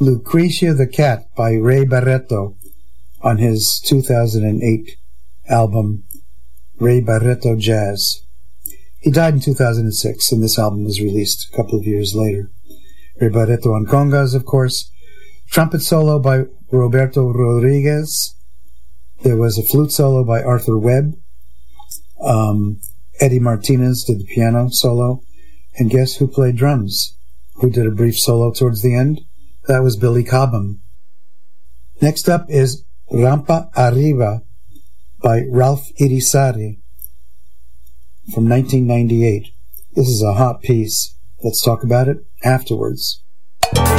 Lucretia the Cat by Ray Barretto on his 2008 album Ray Barretto Jazz. He died in 2006, and this album was released a couple of years later. Ray Barretto on congas, of course. Trumpet solo by Roberto Rodriguez. There was a flute solo by Arthur Webb. Eddie Martinez did the piano solo. And guess who played drums? Who did a brief solo towards the end? That was Billy Cobham. Next up is Rampa Arriba by Ralph Irisari from 1998. This is a hot piece. Let's talk about it afterwards.